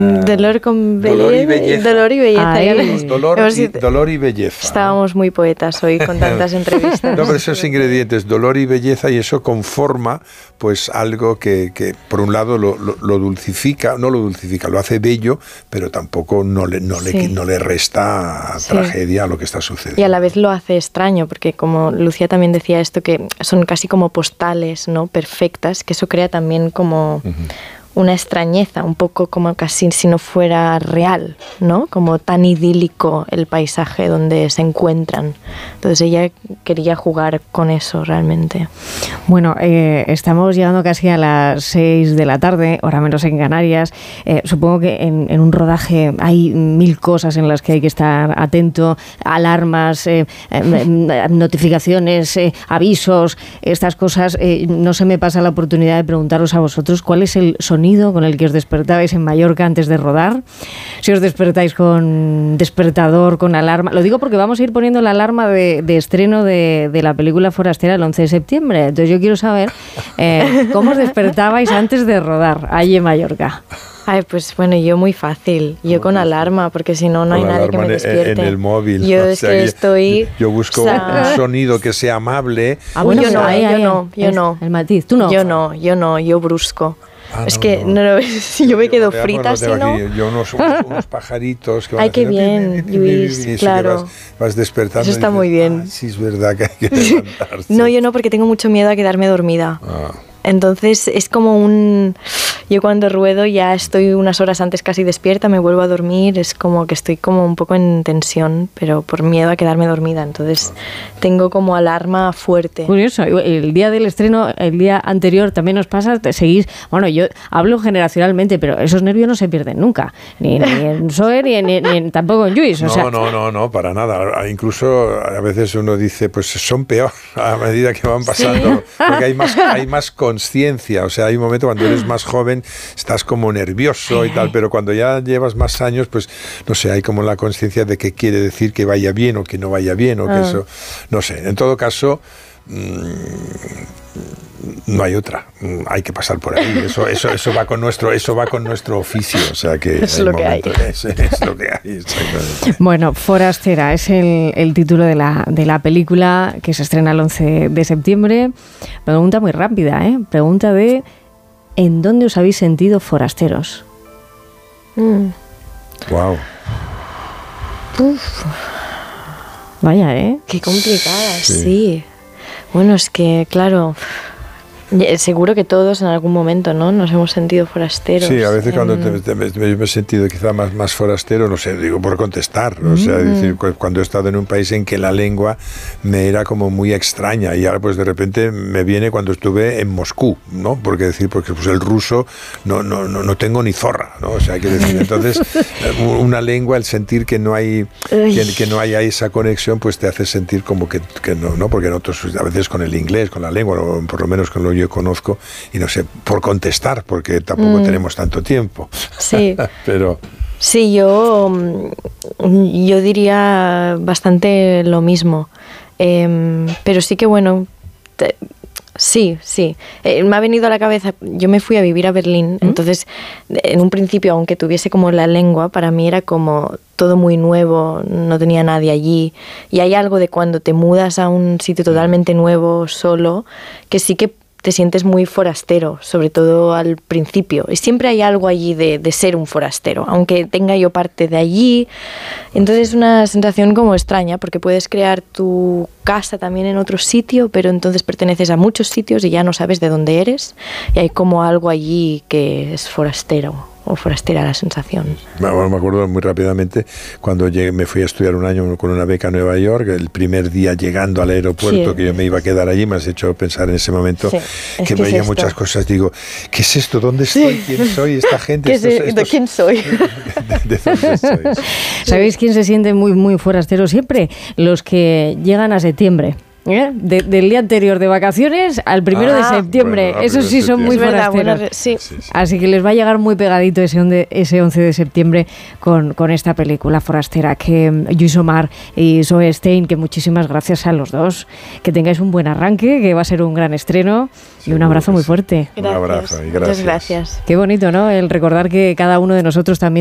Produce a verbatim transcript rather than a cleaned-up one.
Dolor con belleza. Dolor y belleza. Dolor y belleza. Ay, dolor, y, dolor y belleza. Estábamos muy poetas hoy con tantas entrevistas. No, pero esos ingredientes, dolor y belleza, y eso conforma pues algo que, que por un lado lo, lo, lo dulcifica, no lo dulcifica, lo hace bello, pero tampoco no le, no le, sí. no le resta sí. tragedia a lo que está sucediendo. Y a la vez lo hace extraño, porque como Lucía también decía esto, que son casi como postales, ¿no? Perfectas, que eso crea también como... Uh-huh. una extrañeza, un poco como casi si no fuera real, ¿no? Como tan idílico el paisaje donde se encuentran. Entonces ella quería jugar con eso realmente. Bueno, eh, estamos llegando casi a las seis de la tarde, hora menos en Canarias. Eh, supongo que en, en un rodaje hay mil cosas en las que hay que estar atento, alarmas, eh, eh, notificaciones, eh, avisos, estas cosas. Eh, no se me pasa la oportunidad de preguntaros a vosotros cuál es el sonido con el que os despertabais en Mallorca antes de rodar, si os despertáis con despertador, con alarma. Lo digo porque vamos a ir poniendo la alarma de, de estreno de, de la película Forastera el once de septiembre. Entonces yo quiero saber eh, cómo os despertabais antes de rodar allí en Mallorca. Ay, pues bueno, yo muy fácil, yo con alarma, porque si no, no hay nadie que me despierte. En el móvil. Yo es que estoy... Yo busco o sea, un sonido que sea amable. Ah, bueno, yo no, ahí, ahí, yo no, yo es, no. El matiz, ¿tú no? Yo no, yo no, yo brusco. Ah, es no, que no. No, si yo me quedo yo, frita, si no... Aquí, yo unos, unos, unos pajaritos que van Ay, qué bien, Luis, claro. Vas, vas despertando. Eso está dices, muy bien. Ah, sí, es verdad que hay que levantarse. No, yo no, porque tengo mucho miedo a quedarme dormida. Ah. Entonces es como un... Yo cuando ruedo ya estoy unas horas antes casi despierta, me vuelvo a dormir, es como que estoy como un poco en tensión, pero por miedo a quedarme dormida, entonces tengo como alarma fuerte. Curioso, el día del estreno, el día anterior también os pasa, te seguís, bueno, yo hablo generacionalmente, pero esos nervios no se pierden nunca, ni, ni en Zoe, ni, ni, ni tampoco en Lluís. O no, sea, no, no, no, para nada, incluso a veces uno dice, pues son peor a medida que van pasando, ¿sí? Porque hay más, hay más conciencia, o sea, hay un momento cuando eres más joven, estás como nervioso y tal, pero cuando ya llevas más años, pues no sé, hay como la conciencia de qué quiere decir que vaya bien o que no vaya bien o que ah. eso, no sé, en todo caso mmm, no hay otra, hay que pasar por ahí, eso, eso, eso va con nuestro, eso va con nuestro oficio, o sea que es lo que hay. Es, es lo que hay, exactamente. Bueno, Forastera es el, el título de la, de la película que se estrena el once de septiembre. Pregunta muy rápida, ¿eh? Pregunta de ¿en dónde os habéis sentido forasteros? Mm. Wow. Uf. Vaya, ¿eh? Qué complicada, sí. sí. Bueno, es que, claro, seguro que todos en algún momento, ¿no? Nos hemos sentido forasteros. Sí, a veces en... cuando te, te, me, me he sentido quizá más, más forastero, no sé, digo por contestar, mm. o sea, decir, cuando he estado en un país en que la lengua me era como muy extraña y ahora pues de repente me viene cuando estuve en Moscú, ¿no? Porque decir, porque pues el ruso no, no, no, no tengo ni zorra, ¿no? O sea, hay que decir, entonces una lengua, el sentir que no hay que, que no haya esa conexión, pues te hace sentir como que, que no, ¿no? Porque nosotros a veces con el inglés, con la lengua, o por lo menos con lo yo conozco, y no sé, por contestar, porque tampoco mm. tenemos tanto tiempo. Sí. Pero... Sí, yo, yo diría bastante lo mismo. Eh, pero sí que, bueno, te, sí, sí. Eh, me ha venido a la cabeza, yo me fui a vivir a Berlín, ¿Mm? Entonces, en un principio, aunque tuviese como la lengua, para mí era como todo muy nuevo, no tenía nadie allí. Y hay algo de cuando te mudas a un sitio totalmente nuevo, solo, que sí que te sientes muy forastero, sobre todo al principio. Y siempre hay algo allí de, de ser un forastero, aunque tenga yo parte de allí. Entonces es una sensación como extraña, porque puedes crear tu casa también en otro sitio, pero entonces perteneces a muchos sitios y ya no sabes de dónde eres. Y hay como algo allí que es forastero. O forastera la sensación. Bueno, me acuerdo muy rápidamente cuando llegué, me fui a estudiar un año con una beca a Nueva York, el primer día llegando al aeropuerto, sí. que yo me iba a quedar allí, me has hecho pensar en ese momento sí. que, que veía es muchas cosas, digo, ¿qué es esto? ¿Dónde estoy? Sí. ¿Quién soy? ¿Esta gente? ¿Qué estos, es, estos, ¿De quién soy? ¿De, de dónde soy? ¿Sabéis quién se siente muy, muy forastero siempre? Los que llegan a septiembre. ¿Eh? De, del día anterior de vacaciones al primero ah, de septiembre. Bueno, Esos sí son muy forasteros. Verdad, bueno, sí. Sí, sí. Así que les va a llegar muy pegadito ese, onde, ese once de septiembre con, con esta película forastera. Que Lluís Omar y Zoe Stein, que muchísimas gracias a los dos. Que tengáis un buen arranque, que va a ser un gran estreno. Y un abrazo muy fuerte. Gracias. Un abrazo y gracias. Muchas gracias. Qué bonito, ¿no? El recordar que cada uno de nosotros también